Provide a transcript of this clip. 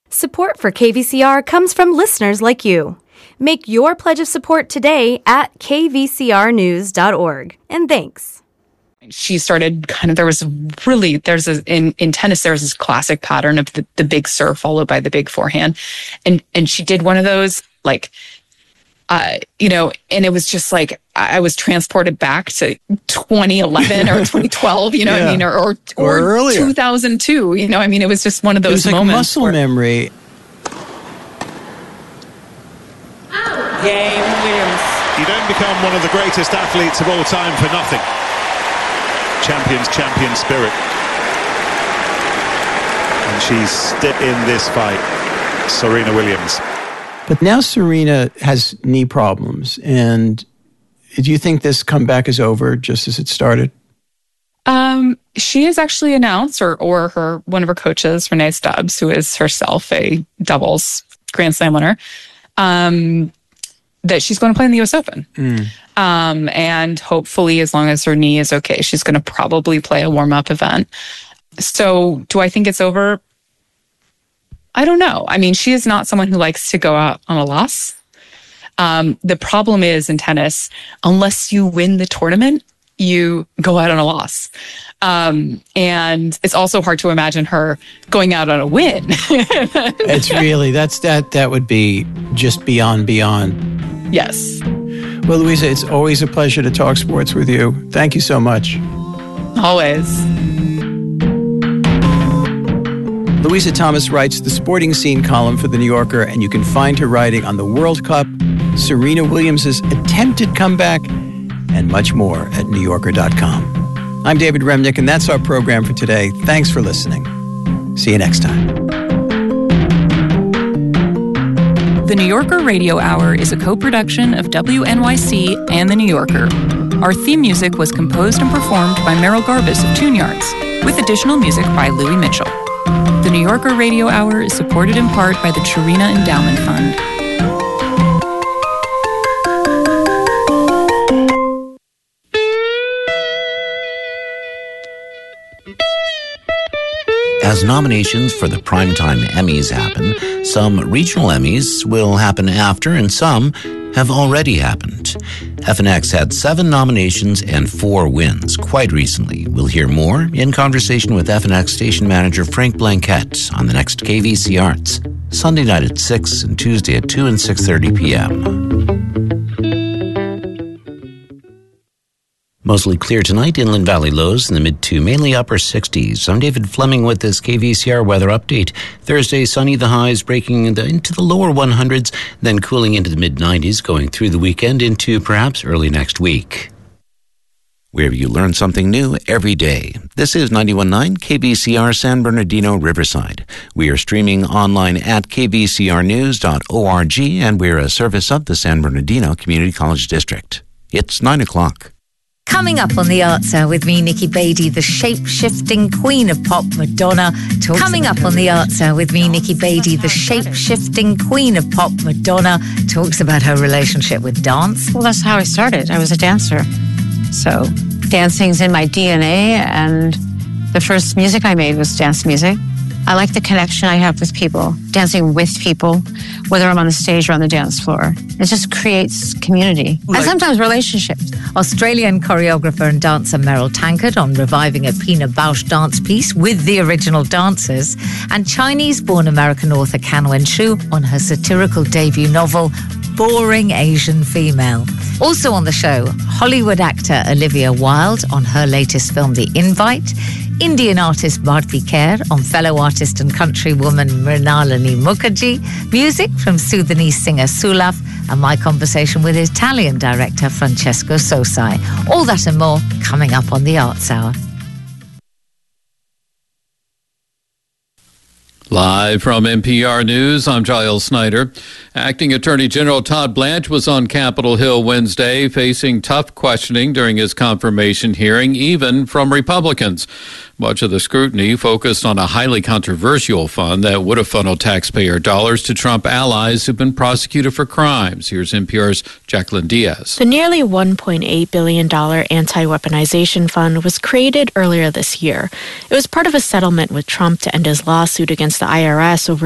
Support for KVCR comes from listeners like you. Make your pledge of support today at kvcrnews.org. And thanks. She started in tennis, there's this classic pattern of the big serve followed by the big forehand. And she did one of those, and it was just like, I was transported back to 2011 or 2012, or earlier. 2002, it was just one of those moments. Like muscle memory. Game Williams. You don't become one of the greatest athletes of all time for nothing. Champion spirit. And she's in this fight, Serena Williams. But now Serena has knee problems. And do you think this comeback is over just as it started? She has actually announced, or one of her coaches, Renee Stubbs, who is herself a doubles Grand Slam winner, that she's going to play in the U.S. Open. And hopefully, as long as her knee is okay, she's going to probably play a warm-up event. So do I think it's over? I don't know. I mean, she is not someone who likes to go out on a loss. The problem is in tennis, unless you win the tournament, you go out on a loss. And it's also hard to imagine her going out on a win. It's really, that would be just beyond. Yes. Well, Louisa, it's always a pleasure to talk sports with you. Thank you so much. Always. Louisa Thomas writes the sporting scene column for The New Yorker, and you can find her writing on the World Cup, Serena Williams' attempted comeback, and much more at NewYorker.com. I'm David Remnick, and that's our program for today. Thanks for listening. See you next time. The New Yorker Radio Hour is a co-production of WNYC and The New Yorker. Our theme music was composed and performed by Merrill Garbus of Tune Yards, with additional music by Louis Mitchell. The New Yorker Radio Hour is supported in part by the Chirina Endowment Fund. As nominations for the Primetime Emmys happen, some regional Emmys will happen after, and some have already happened. FNX had 7 nominations and 4 wins quite recently. We'll hear more in conversation with FNX station manager Frank Blanquette on the next KVC Arts, Sunday night at 6 and Tuesday at 2 and 6:30 p.m. Mostly clear tonight, inland valley lows in the mid to mainly upper 60s. I'm David Fleming with this KVCR weather update. Thursday, sunny, the highs breaking into the lower 100s, then cooling into the mid-90s, going through the weekend into perhaps early next week. Where you learn something new every day. This is 91.9 KVCR San Bernardino, Riverside. We are streaming online at kvcrnews.org, and we're a service of the San Bernardino Community College District. It's 9 o'clock. Coming up on the Arts Hour with me, Nikki Beattie, the shape-shifting queen of pop, Madonna. Coming up on the Arts Hour with me, Nikki Beattie, the shape-shifting queen of pop, Madonna, talks about her relationship with dance. Well, that's how I started. I was a dancer. So dancing's in my DNA, and the first music I made was dance music. I like the connection I have with people, dancing with people, whether I'm on the stage or on the dance floor. It just creates community and sometimes relationships. Australian choreographer and dancer Meryl Tankard on reviving a Pina Bausch dance piece with the original dancers, and Chinese-born American author Kan Wen-shu on her satirical debut novel, Boring Asian Female. Also on the show, Hollywood actor Olivia Wilde on her latest film, The Invite, Indian artist Bharti Kher on fellow artist and countrywoman Mrinalini Mukherjee, music from Sudanese singer Sulaf, and my conversation with Italian director Francesco Sosai. All that and more coming up on the Arts Hour. Live from NPR News, I'm Giles Snyder. Acting Attorney General Todd Blanche was on Capitol Hill Wednesday, facing tough questioning during his confirmation hearing, even from Republicans. Much of the scrutiny focused on a highly controversial fund that would have funneled taxpayer dollars to Trump allies who've been prosecuted for crimes. Here's NPR's Jacqueline Diaz. The nearly $1.8 billion anti-weaponization fund was created earlier this year. It was part of a settlement with Trump to end his lawsuit against the IRS over